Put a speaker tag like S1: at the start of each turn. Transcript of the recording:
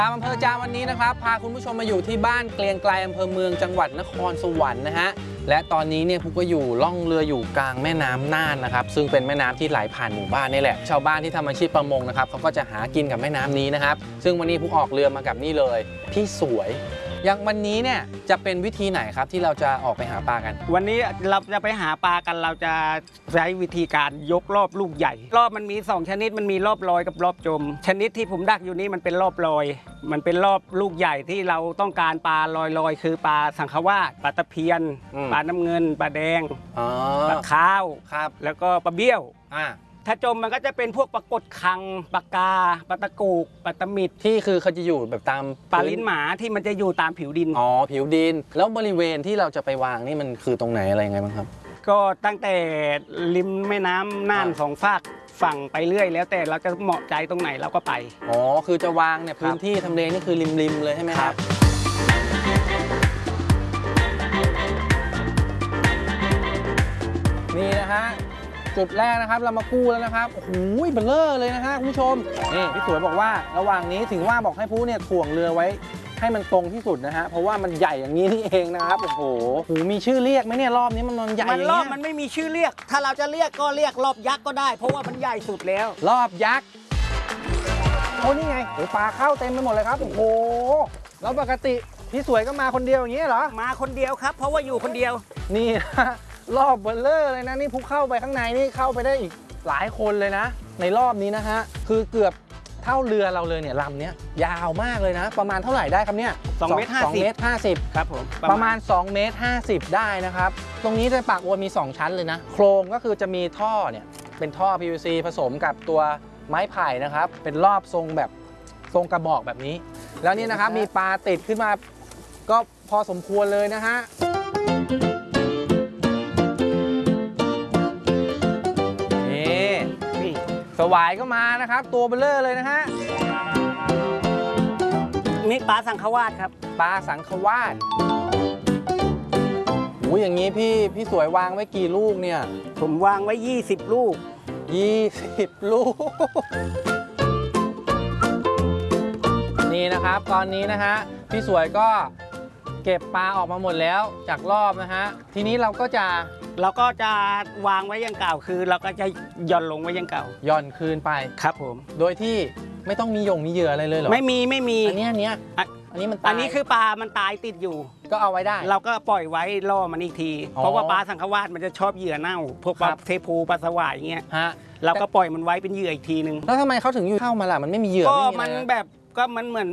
S1: ตามอำเภอจามวันนี้นะครับพาคุณผู้ชมมาอยู่ที่บ้านเกลียงไกลอำเภอเมืองจังหวัดนครสวรรค์นะฮะและตอนนี้เนี่ยพุกก็อยู่ล่องเรืออยู่กลางแม่น้ำน่านนะครับซึ่งเป็นแม่น้ำที่ไหลผ่านหมู่บ้านนี่แหละชาวบ้านที่ทำอาชีพประมงนะครับเขาก็จะหากินกับแม่น้ำนี้นะครับซึ่งวันนี้พุกออกเรือมากับนี่เลยพี่สวยอย่างวันนี้เนี่ยจะเป็นวิธีไหนครับที่เราจะออกไปหาปลากัน
S2: วันนี้เราจะไปหาปลากันเราจะใช้วิธีการยกรอบลูกใหญ่รอบมันมี2ชนิดมันมีรอบลอยกับรอบจมชนิดที่ผมดักอยู่นี้มันเป็นรอบลอยมันเป็นรอบลูกใหญ่ที่เราต้องการปลาลอยคือปลาสังขวาสปลาตะเพียนปลาน้ำเงินปลาแดงปลาข้าว
S1: ครับ
S2: แล้วก็ปลาเบี้ยวถ้าจมมันก็จะเป็นพวกปลากดคังปลากาปลาตะกูกปลาตะมิด
S1: ที่คือเขาจะอยู่แบบตาม
S2: ปลาลิ้นหมาที่มันจะอยู่ตามผิวดิน
S1: ผิวดินแล้วบริเวณที่เราจะไปวางนี่มันคือตรงไหนอะไรยังไงบ้างครับ
S2: ก็ตั้งแต่ริมแม่น้ำน่าน2 ฝั่งไปเรื่อยแล้วแต่เราจะเหมาะใจตรงไหนเราก็ไป
S1: คือจะวางเนี่ยพื้นที่ทำเลนี่คือริมเลยใช่ไหมครับนี่นะฮะจุดแรกนะครับเรามากู้แล้วนะครับโอ้โหเบลเลอร์เลยนะฮะคุณผู้ชมนี่พี่สวยบอกว่าระหว่างนี้ถึงว่าบอกให้ผู้เนี่ยถ่วงเรือไว้ให้มันตรงที่สุดนะฮะเพราะว่ามันใหญ่อย่างนี้นี่เองนะครับโอ้โหมีชื่อเรียกไหมเนี่ยรอบนี้มันใหญ่อย่างนี้
S2: รอบมันไม่มีชื่อเรียกถ้าเราจะเรียกก็เรียกรอบยักษ์ก็ได้เพราะว่ามันใหญ่สุดแล้ว
S1: รอบยักษ์นี่ไงปลาเข้าเต็มไปหมดเลยครับโอ้โหแล้วปกติพี่สวยก็มาคนเดียวอย่างนี้เหรอ
S2: มาคนเดียวครับเพราะว่าอยู่คนเดียว
S1: นี่รอบเบลเลอร์เลยนะนี่ผู้เข้าไปข้างในนี่เข้าไปได้อีกหลายคนเลยนะในรอบนี้นะฮะคือเกือบเท่าเรือเราเลยเนี่ยลำนี้ยาวมากเลยนะประมาณเท่าไหร่ได้ครับเนี่ย
S2: 2 เมตร
S1: 50
S2: ครับผม
S1: ประมาณ2 เมตร 50ได้นะครับตรงนี้ในปากอวนมี2ชั้นเลยนะโครงก็คือจะมีท่อเนี่ยเป็นท่อ PVC ผสมกับตัวไม้ไผ่นะครับเป็นรอบทรงแบบทรงกระบอกแบบนี้แล้วนี่นะครับมีปลาติดขึ้นมาก็พอสมควรเลยนะฮะสวายก็มานะครับตัวเบลเลอร์เลยนะฮะ
S2: นี่ปลาสังขวาสครับ
S1: ปลาสังขวาสอย่างนี้พี่สวยวางไว้กี่ลูกเนี่ย
S2: ผมวางไว้20 ลูก
S1: 20 ลูกนี่นะครับตอนนี้นะฮะพี่สวยก็เก็บปลาออกมาหมดแล้วจากรอบนะฮะทีนี้เราก็จะ
S2: วางไว้อย่างเก่าคือเราก็จะย่อนลงไว้อย่างเก่า
S1: ย่อนคืนไป
S2: ครับผม
S1: โดยที่ไม่ต้องมีเหยื่ออะไรเลยเหรอ
S2: ไม่มี
S1: อันนี้มันตาย
S2: อันนี้คือปลามันตายติดอยู่
S1: ก็เอาไว้ได้
S2: เราก็ปล่อยไว้ล่อมันอีกทีเพราะว่าปลาสังขวาสมันจะชอบเหยื่อเน่าพวกปลาเทพูปลาสวายอย่างเงี้ยเราก็ปล่อยมันไว้เป็นเหยื่ออีกทีนึง
S1: แล้วทำไมเขาถึงเข้ามาล่ะมันไม่มีเหยื่อ
S2: ก็มันแบบก็มันเหมือน